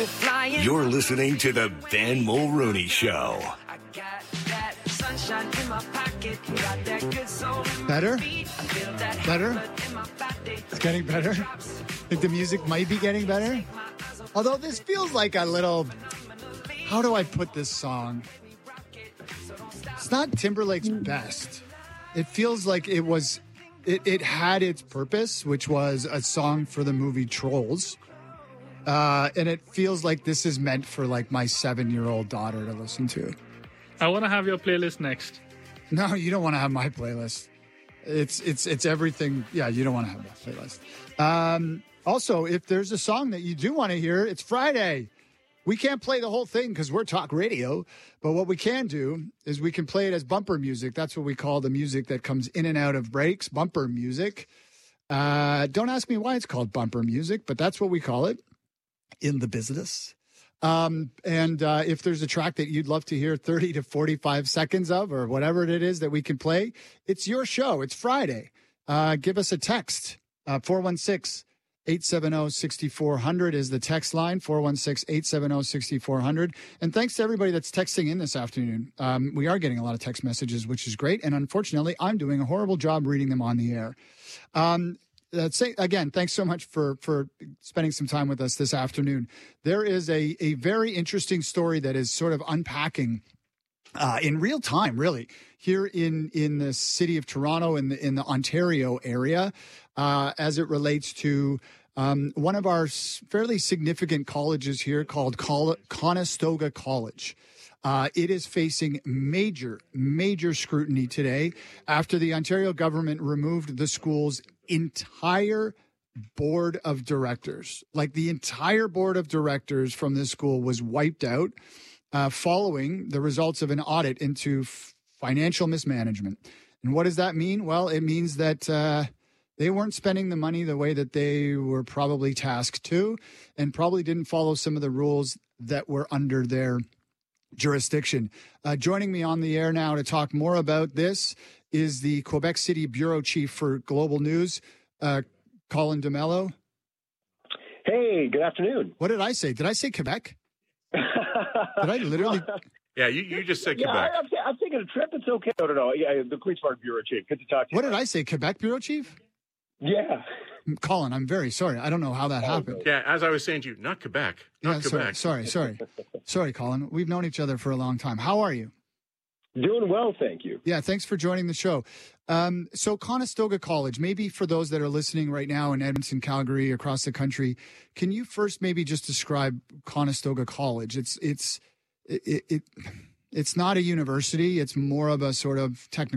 You're listening to the Ben Mulrooney Show. Better? Better? It's getting better? I think the music might be getting better. Although this feels like a little... How do I put this song? It's not Timberlake's best. It feels like it was... It had its purpose, which was a song for the movie Trolls. And it feels like this is meant for like my 7-year-old daughter to listen to. I want to have your playlist next. No, you don't want to have my playlist. It's everything. Yeah, you don't want to have that playlist. Also, if there's a song that you do want to hear, it's Friday. We can't play the whole thing because we're talk radio, but what we can do is we can play it as bumper music. That's what we call the music that comes in and out of breaks, bumper music. Don't ask me why it's called bumper music, but that's what we call it in the business. And if there's a track that you'd love to hear 30 to 45 seconds of or whatever it is that we can play, it's your show. It's Friday. Give us a text. 416-870-6400 is the text line, 416-870-6400. And thanks to everybody that's texting in this afternoon. We are getting a lot of text messages, which is great. And unfortunately, I'm doing a horrible job reading them on the air. Again, thanks so much for spending some time with us this afternoon. There is a very interesting story that is sort of unpacking in real time, really, here in the city of Toronto, in the Ontario area, as it relates to one of our fairly significant colleges here called Conestoga College. It is facing major scrutiny today after the Ontario government removed the school's entire board of directors. Like the entire board of directors from this school was wiped out following the results of an audit into financial mismanagement. And what does that mean? Well, it means that they weren't spending the money the way that they were probably tasked to, and probably didn't follow some of the rules that were under their jurisdiction. Joining me on the air now to talk more about this is the Quebec City Bureau Chief for Global News, Colin D'Mello. Hey, good afternoon. What did I say? Did I say Quebec? Did I literally? Yeah, you just said Quebec. I'm taking a trip. It's okay. No. Yeah, the Queen's Park Bureau Chief. Good to talk to you. What did I say? Quebec Bureau Chief? Yeah. Colin, I'm very sorry. I don't know how that happened. Yeah, as I was saying to you, not Quebec. Not Quebec. Sorry, Colin. We've known each other for a long time. How are you? Doing well, thank you. Yeah, thanks for joining the show. So Conestoga College, maybe for those that are listening right now in Edmonton, Calgary, across the country, can you first maybe just describe Conestoga College? It's not a university. It's more of a sort of technical